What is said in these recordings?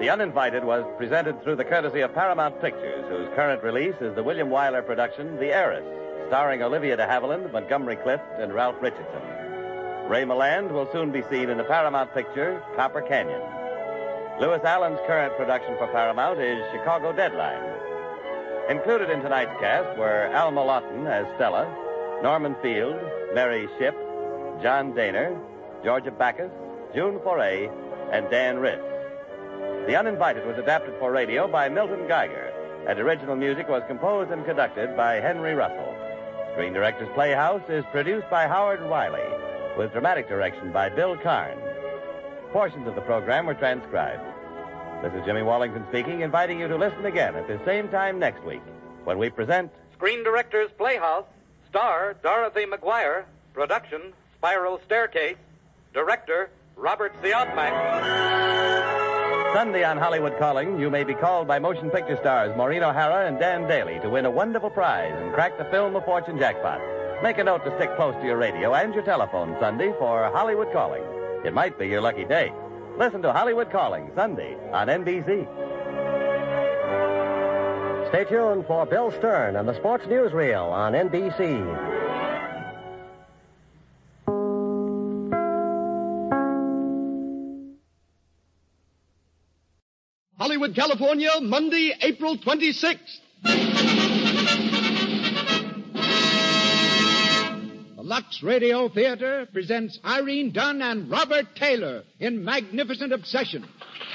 The Uninvited was presented through the courtesy of Paramount Pictures, whose current release is the William Wyler production, The Heiress, starring Olivia de Havilland, Montgomery Clift, and Ralph Richardson. Ray Milland will soon be seen in the Paramount picture, Copper Canyon. Lewis Allen's current production for Paramount is Chicago Deadline. Included in tonight's cast were Alma Lawton as Stella, Norman Field, Mary Shipp, John Daner, Georgia Backus, June Foray, and Dan Ritz. The Uninvited was adapted for radio by Milton Geiger, and original music was composed and conducted by Henry Russell. Screen Directors Playhouse is produced by Howard Wiley, with dramatic direction by Bill Karn. Portions of the program were transcribed. This is Jimmy Wallington speaking, inviting you to listen again at the same time next week when we present Screen Directors Playhouse, star Dorothy McGuire, production Spiral Staircase, director Robert Siodmak. Sunday on Hollywood Calling, you may be called by motion picture stars Maureen O'Hara and Dan Daly to win a wonderful prize and crack the Film of Fortune jackpot. Make a note to stick close to your radio and your telephone Sunday for Hollywood Calling. It might be your lucky day. Listen to Hollywood Calling Sunday on NBC. Stay tuned for Bill Stern and the Sports Newsreel on NBC. Hollywood, California, Monday, April 26th. The Lux Radio Theater presents Irene Dunne and Robert Taylor in Magnificent Obsession.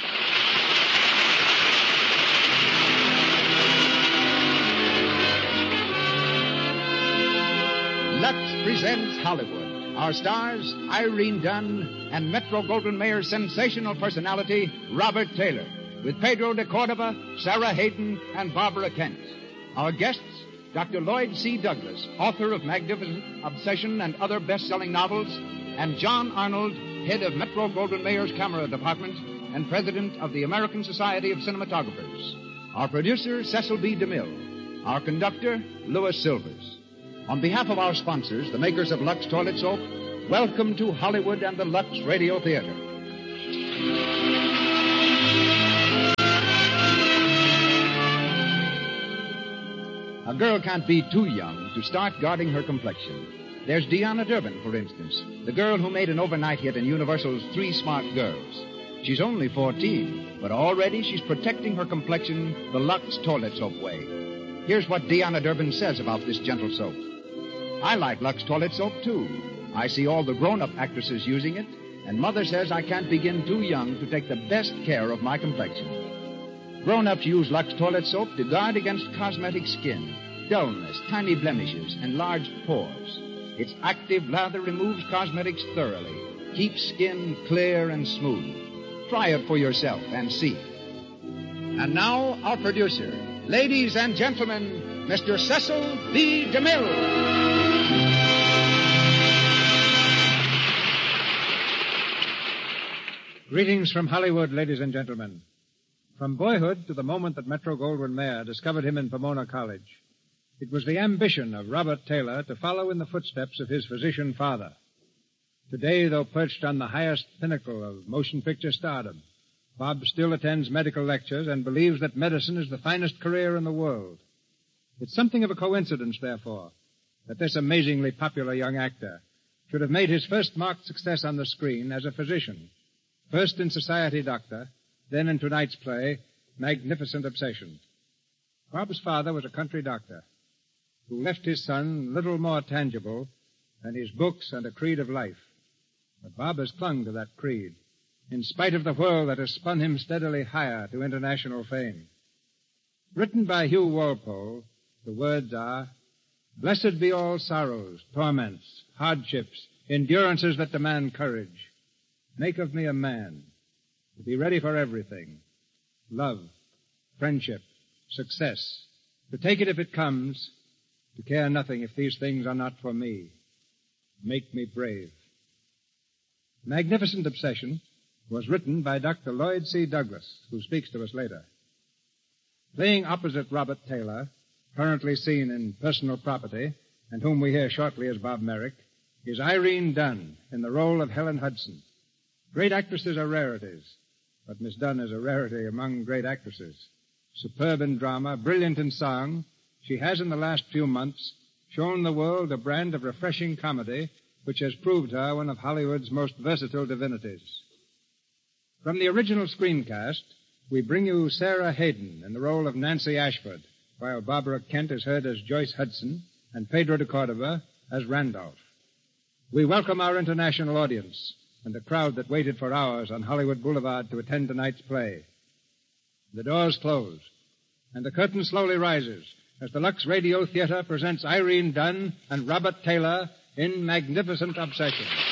Lux presents Hollywood. Our stars, Irene Dunne and Metro-Goldwyn-Mayer sensational personality, Robert Taylor, with Pedro de Cordova, Sarah Hayden, and Barbara Kent. Our guests, Dr. Lloyd C. Douglas, author of Magnificent Obsession and other best-selling novels, and John Arnold, head of Metro-Goldwyn-Mayer's Camera Department and president of the American Society of Cinematographers. Our producer, Cecil B. DeMille. Our conductor, Louis Silvers. On behalf of our sponsors, the makers of Lux Toilet Soap, welcome to Hollywood and the Lux Radio Theater. A girl can't be too young to start guarding her complexion. There's Deanna Durbin, for instance, the girl who made an overnight hit in Universal's Three Smart Girls. She's only 14, but already she's protecting her complexion the Lux Toilet Soap way. Here's what Deanna Durbin says about this gentle soap. I like Lux Toilet Soap, too. I see all the grown-up actresses using it, and Mother says I can't begin too young to take the best care of my complexion. Grown-ups use Lux Toilet Soap to guard against cosmetic skin, dullness, tiny blemishes, enlarged pores. Its active lather removes cosmetics thoroughly, keeps skin clear and smooth. Try it for yourself and see. And now, our producer. Ladies and gentlemen, Mr. Cecil B. DeMille. Greetings from Hollywood, ladies and gentlemen. From boyhood to the moment that Metro-Goldwyn-Mayer discovered him in Pomona College, it was the ambition of Robert Taylor to follow in the footsteps of his physician father. Today, though perched on the highest pinnacle of motion picture stardom, Bob still attends medical lectures and believes that medicine is the finest career in the world. It's something of a coincidence, therefore, that this amazingly popular young actor should have made his first marked success on the screen as a physician, first in Society Doctor, then in tonight's play, Magnificent Obsession. Bob's father was a country doctor who left his son little more tangible than his books and a creed of life. But Bob has clung to that creed, in spite of the whirl that has spun him steadily higher to international fame. Written by Hugh Walpole, the words are, "Blessed be all sorrows, torments, hardships, endurances that demand courage. Make of me a man, to be ready for everything. Love, friendship, success, to take it if it comes, to care nothing if these things are not for me. Make me brave." Magnificent Obsession was written by Dr. Lloyd C. Douglas, who speaks to us later. Playing opposite Robert Taylor, currently seen in Personal Property, and whom we hear shortly as Bob Merrick, is Irene Dunne in the role of Helen Hudson. Great actresses are rarities, but Miss Dunn is a rarity among great actresses. Superb in drama, brilliant in song, she has in the last few months shown the world a brand of refreshing comedy which has proved her one of Hollywood's most versatile divinities. From the original screencast, we bring you Sarah Hayden in the role of Nancy Ashford, while Barbara Kent is heard as Joyce Hudson and Pedro de Cordova as Randolph. We welcome our international audience and the crowd that waited for hours on Hollywood Boulevard to attend tonight's play. The doors close, and the curtain slowly rises as the Lux Radio Theater presents Irene Dunn and Robert Taylor in Magnificent Obsession.